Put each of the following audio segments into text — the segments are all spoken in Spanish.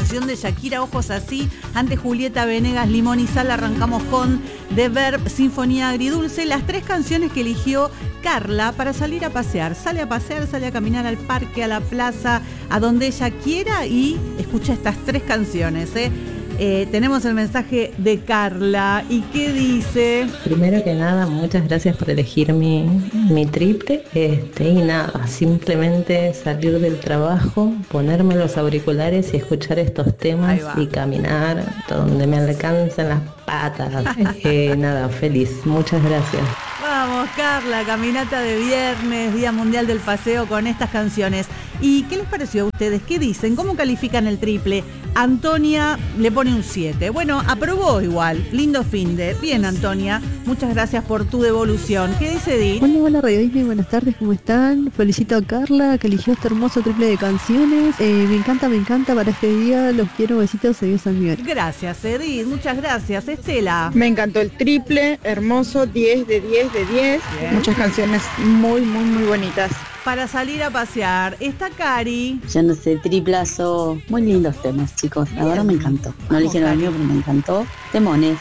canción de Shakira, Ojos Así. Antes Julieta Venegas, Limón y Sal. Arrancamos con The Verb, Sinfonía Agridulce. Las 3 canciones que eligió Carla para salir a pasear. Sale a pasear, sale a caminar al parque, a la plaza, a donde ella quiera y escucha estas 3 canciones, tenemos el mensaje de Carla. ¿Y qué dice? Primero que nada, muchas gracias por elegir mi triple. Y nada, simplemente salir del trabajo, ponerme los auriculares y escuchar estos temas y caminar hasta donde me alcancen las patas. Nada, feliz. Muchas gracias. Vamos, Carla, caminata de viernes, Día Mundial del Paseo con estas canciones. ¿Y qué les pareció a ustedes? ¿Qué dicen? ¿Cómo califican el triple? Antonia le pone un 7. Bueno, aprobó igual. Lindo finde. Bien, Antonia. Muchas gracias por tu devolución. ¿Qué dice Edith? Hola Radio Disney, buenas tardes, ¿cómo están? Felicito a Carla, que eligió este hermoso triple de canciones. Me encanta para este día. Los quiero, besitos, adiós, San Miguel. Gracias, Edith. Muchas gracias. Estela. Me encantó el triple, hermoso, 10 de 10 de 10. Bien. Muchas canciones muy bonitas. Para salir a pasear. Está Cari. Yo no sé, triplazo. Muy lindos temas, chicos. La verdad me encantó. No eligieron el mío, pero me encantó. Temones.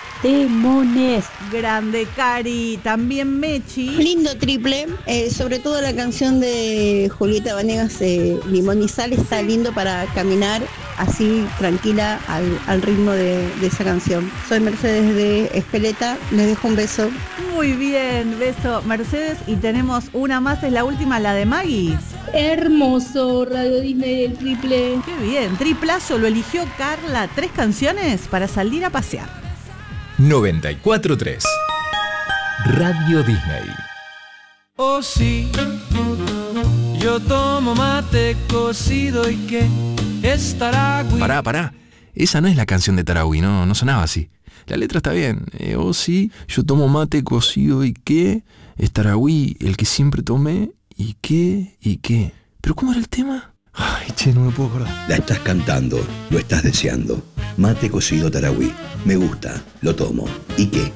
Grande, Cari. También Mechi. Lindo triple. Sobre todo la canción de Julieta Venegas, Limón y Sal, está lindo para caminar así tranquila al ritmo de esa canción. Soy Mercedes de Espeleta. Les dejo un beso. Muy bien, beso Mercedes. Y tenemos una más, es la última, la de Maggie. Hermoso, Radio Disney del triple. Qué bien, triplazo, lo eligió Carla. 3 canciones para salir a pasear. 94.3 Radio Disney. Oh sí, yo tomo mate cocido y que es Taragüí. Pará. Esa no es la canción de Taragüí, no sonaba así. La letra está bien. Oh sí, yo tomo mate cocido y que es Taragüí, el que siempre tomé y qué. ¿Pero cómo era el tema? Ay, che, no me puedo acordar. La estás cantando, lo estás deseando. Mate cocido Taragüí. Me gusta, lo tomo. ¿Y qué?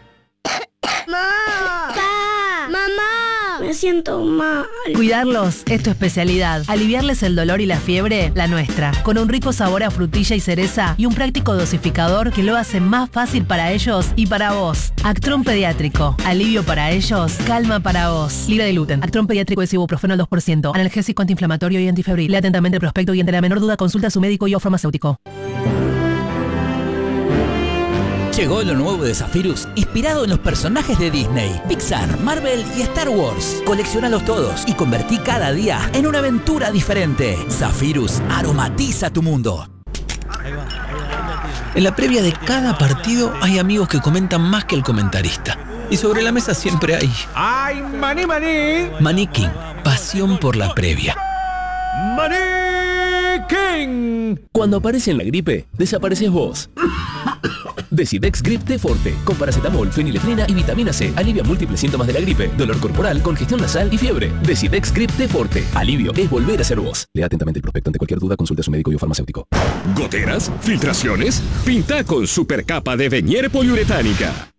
¡Mamá! Me siento mal. Cuidarlos es tu especialidad. Aliviarles el dolor y la fiebre, la nuestra. Con un rico sabor a frutilla y cereza y un práctico dosificador que lo hace más fácil para ellos y para vos. Actron Pediátrico. Alivio para ellos, calma para vos. Libre de gluten. Actron Pediátrico es ibuprofeno al 2%. Analgésico, antiinflamatorio y antifebril. Lea atentamente el prospecto y ante la menor duda consulta a su médico y o farmacéutico. Llegó lo nuevo de Zephyrus, inspirado en los personajes de Disney, Pixar, Marvel y Star Wars. Coleccionalos todos y convertí cada día en una aventura diferente. Zephyrus aromatiza tu mundo. En la previa de cada partido hay amigos que comentan más que el comentarista. Y sobre la mesa siempre hay... ¡Ay, maní! Maní King, pasión por la previa. ¡Maní King! Cuando aparece en la gripe, desapareces vos. Decidex Grip T Forte, con paracetamol, fenilefrina y vitamina C. Alivia múltiples síntomas de la gripe, dolor corporal, congestión nasal y fiebre. Decidex Grip T Forte. Alivio es volver a ser vos. Lea atentamente el prospecto. Ante cualquier duda, consulte a su médico y o farmacéutico. ¿Goteras? ¿Filtraciones? Pinta con supercapa de Venier poliuretánica.